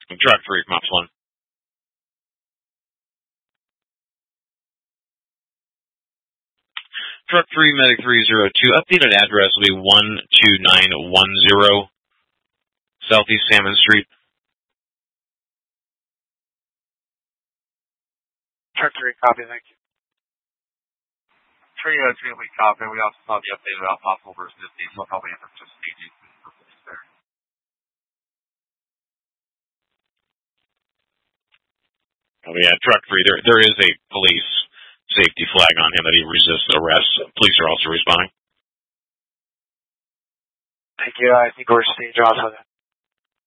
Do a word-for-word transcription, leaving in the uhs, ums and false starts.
Truck three from Ops one. Truck three, Medic three zero two. Updated address will be one two nine one zero Southeast Salmon Street. Truck three, copy, thank you. Three, uh, three, we copy. We also saw the update about possible versus diesel. Probably end up just staging there. Oh yeah, truck three. There, there is a police safety flag on him that he resists arrest. Police are also responding. Thank you. I think we're stage off of that.